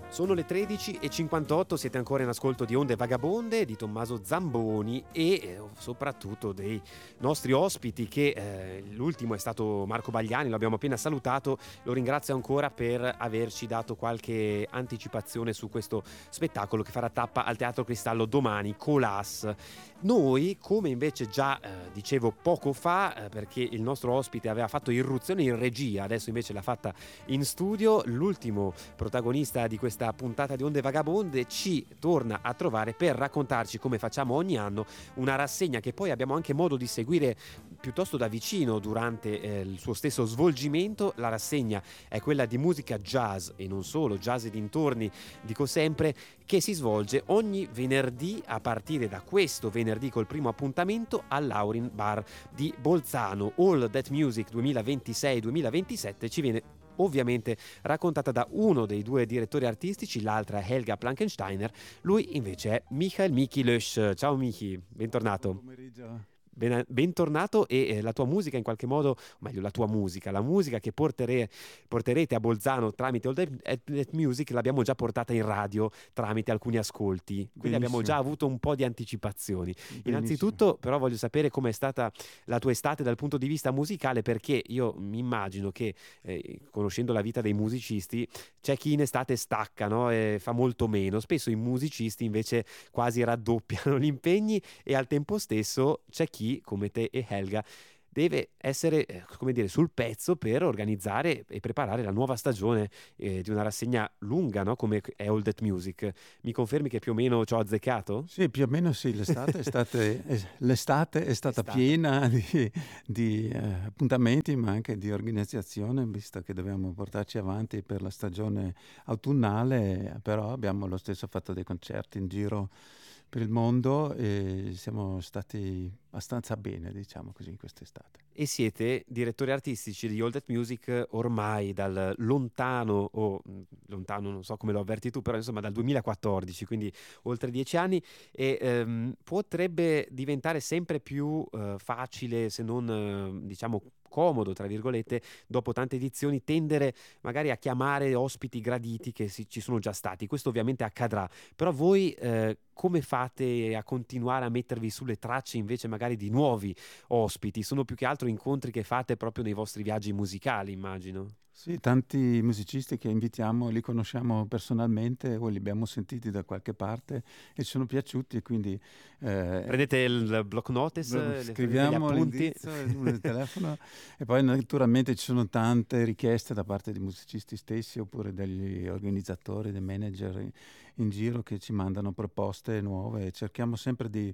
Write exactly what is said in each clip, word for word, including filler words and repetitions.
Sono le tredici e cinquantotto, siete ancora in ascolto di Onde Vagabonde di Tommaso Zamboni e eh, soprattutto dei nostri ospiti che eh, l'ultimo è stato Marco Bagliani, lo abbiamo appena salutato, lo ringrazio ancora per averci dato qualche anticipazione su questo spettacolo che farà tappa al Teatro Cristallo domani, Colas. Noi, come invece già eh, dicevo poco fa, eh, perché il nostro ospite aveva fatto irruzione in regia, adesso invece l'ha fatta in studio, l'ultimo protagonista di questa puntata di Onde Vagabonde ci torna a trovare per raccontarci, come facciamo ogni anno, una rassegna che poi abbiamo anche modo di seguire piuttosto da vicino durante eh, il suo stesso svolgimento. La rassegna è quella di musica jazz e non solo, jazz e dintorni, dico sempre, che si svolge ogni venerdì a partire da questo venerdì col primo appuntamento all'Aurin Bar di Bolzano. All That Music duemilaventisei duemilaventisette ci viene ovviamente raccontata da uno dei due direttori artistici, l'altra è Helga Plankensteiner, lui invece è Michael Miki Lösch. Ciao Miki, bentornato. Buon pomeriggio. Ben, bentornato e eh, la tua musica in qualche modo, o meglio la tua musica, la musica che portere, porterete a Bolzano tramite All That, That Music l'abbiamo già portata in radio tramite alcuni ascolti, quindi Benissimo. abbiamo già avuto un po' di anticipazioni. Benissimo. Innanzitutto però voglio sapere com'è stata la tua estate dal punto di vista musicale, perché io mi immagino che eh, conoscendo la vita dei musicisti c'è chi in estate stacca, no? E fa molto meno, spesso i musicisti invece quasi raddoppiano gli impegni e al tempo stesso c'è chi come te e Helga deve essere eh, come dire sul pezzo per organizzare e preparare la nuova stagione eh, di una rassegna lunga, no? Come è All That Music. Mi confermi che più o meno ci ho azzeccato? Sì, più o meno sì, l'estate è, state, è, l'estate è stata Estate. piena di, di eh, appuntamenti ma anche di organizzazione, visto che dobbiamo portarci avanti per la stagione autunnale, però abbiamo lo stesso fatto dei concerti in giro per il mondo e siamo stati abbastanza bene, diciamo così, in quest'estate. E siete direttori artistici di All That Music ormai dal lontano, o lontano non so come lo avverti tu, però insomma dal duemilaquattordici, quindi oltre dieci anni, e ehm, potrebbe diventare sempre più eh, facile, se non eh, diciamo comodo, tra virgolette, dopo tante edizioni, tendere magari a chiamare ospiti graditi che si, ci sono già stati. Questo ovviamente accadrà, però voi eh, come fate a continuare a mettervi sulle tracce invece magari di nuovi ospiti? Sono più che altro incontri che fate proprio nei vostri viaggi musicali, immagino. Sì, tanti musicisti che invitiamo li conosciamo personalmente o li abbiamo sentiti da qualche parte e ci sono piaciuti e quindi eh, prendete il block notice, scriviamo l'indirizzo, il numero di telefono e poi naturalmente ci sono tante richieste da parte di musicisti stessi oppure degli organizzatori, dei manager in, in giro che ci mandano proposte nuove e cerchiamo sempre di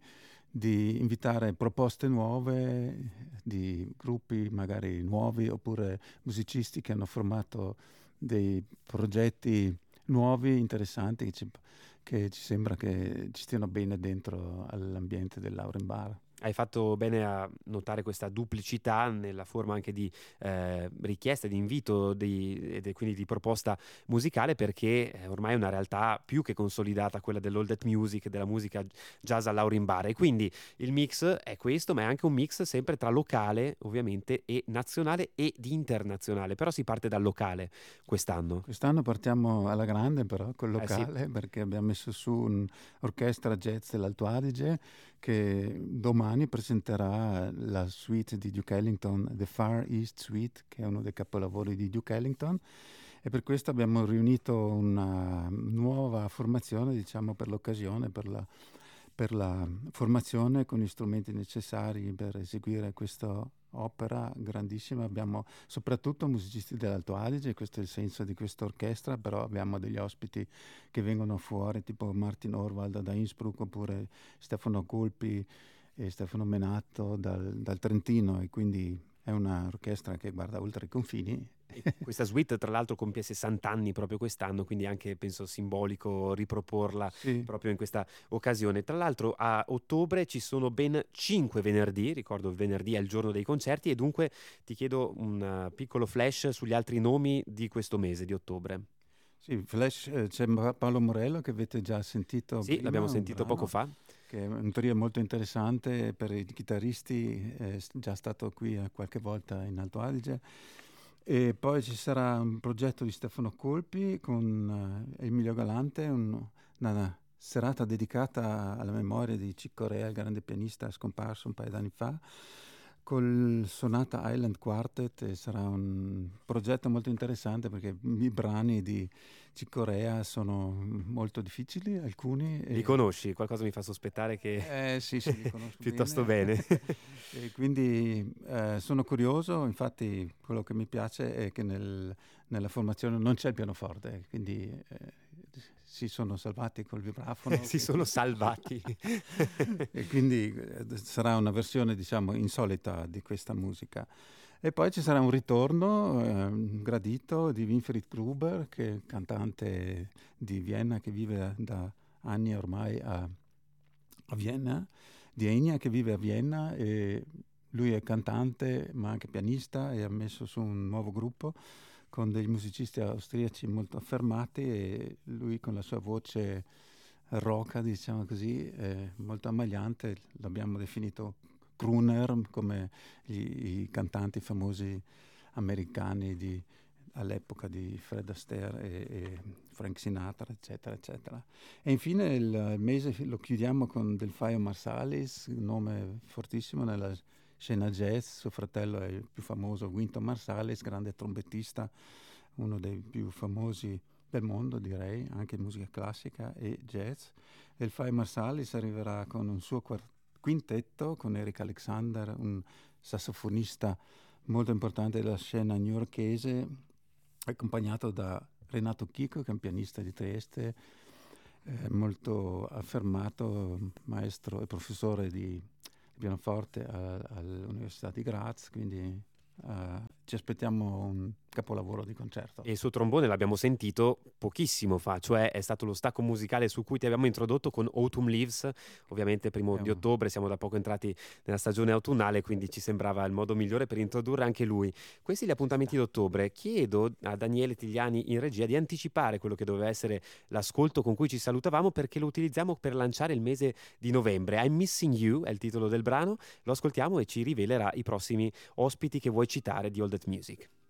di invitare proposte nuove di gruppi magari nuovi oppure musicisti che hanno formato dei progetti nuovi, interessanti, che ci, che ci sembra che ci stiano bene dentro all'ambiente dell'Aurin Bar. Hai fatto bene a notare questa duplicità nella forma anche di eh, richiesta, di invito di, e quindi di proposta musicale, perché ormai è una realtà più che consolidata quella dell'All That Music, della musica jazz all'Aurin Bar, e quindi il mix è questo, ma è anche un mix sempre tra locale ovviamente e nazionale e di internazionale, però si parte dal locale quest'anno. Quest'anno partiamo alla grande però col locale, eh sì, perché abbiamo messo su un'orchestra jazz dell'Alto Adige che domani presenterà la suite di Duke Ellington, The Far East Suite, che è uno dei capolavori di Duke Ellington, e per questo abbiamo riunito una nuova formazione, diciamo, per l'occasione, per la, per la formazione con gli strumenti necessari per eseguire questa opera grandissima. Abbiamo soprattutto musicisti dell'Alto Adige, questo è il senso di questa orchestra, però abbiamo degli ospiti che vengono fuori, tipo Martin Orwald da Innsbruck oppure Stefano Colpi e Stefano Menatto dal, dal Trentino, e quindi è un'orchestra che guarda oltre i confini. E questa suite tra l'altro compie sessanta anni proprio quest'anno, quindi anche penso simbolico riproporla sì. proprio in questa occasione. Tra l'altro a ottobre ci sono ben cinque venerdì, ricordo il venerdì è il giorno dei concerti, e dunque ti chiedo un piccolo flash sugli altri nomi di questo mese di ottobre. Sì, flash, eh, c'è Paolo Morello che avete già sentito sì, prima, l'abbiamo sentito brano, poco fa, che è un trio molto interessante per i chitarristi, è già stato qui qualche volta in Alto Adige. E poi ci sarà un progetto di Stefano Colpi con uh, Emilio Galante, un, una serata dedicata alla memoria di Chick Corea, il grande pianista scomparso un paio d'anni fa, col Sonata Island Quartet. E sarà un progetto molto interessante perché i brani di Chick Corea sono molto difficili, alcuni. Li e... conosci? Qualcosa mi fa sospettare che Eh sì, sì, li conosco piuttosto bene. bene. E quindi eh, sono curioso, infatti quello che mi piace è che nel, nella formazione non c'è il pianoforte, quindi eh, si sono salvati col vibrafono. Si sono salvati. E quindi eh, sarà una versione, diciamo, insolita di questa musica. E poi ci sarà un ritorno eh, gradito di Winfried Gruber, che è cantante di Vienna, che vive da anni ormai a, a Vienna, di Enya, che vive a Vienna, e lui è cantante ma anche pianista e ha messo su un nuovo gruppo con dei musicisti austriaci molto affermati, e lui con la sua voce roca, diciamo così, eh, molto ammagliante, l'abbiamo definito crooner, come i, i cantanti famosi americani di, all'epoca di Fred Astaire e, e Frank Sinatra, eccetera, eccetera. E infine il mese lo chiudiamo con Delfaio Marsalis, un nome fortissimo nella scena jazz. Suo fratello è il più famoso, Wynton Marsalis, grande trombettista, uno dei più famosi del mondo, direi, anche in musica classica e jazz. E il Fai Marsalis arriverà con un suo quintetto, con Eric Alexander, un sassofonista molto importante della scena newyorkese, accompagnato da Renato Chico, che è un pianista di Trieste, eh, molto affermato, maestro e professore di pianoforte a, all'Università di Graz, quindi uh, ci aspettiamo un capolavoro di concerto. E il suo trombone l'abbiamo sentito pochissimo fa, cioè è stato lo stacco musicale su cui ti abbiamo introdotto con Autumn Leaves, ovviamente primo di ottobre, siamo da poco entrati nella stagione autunnale, quindi ci sembrava il modo migliore per introdurre anche lui. Questi gli appuntamenti d'ottobre. Chiedo a Daniele Tigliani in regia di anticipare quello che doveva essere l'ascolto con cui ci salutavamo, perché lo utilizziamo per lanciare il mese di novembre. I'm Missing You è il titolo del brano, lo ascoltiamo e ci rivelerà i prossimi ospiti che vuoi citare di All That Music.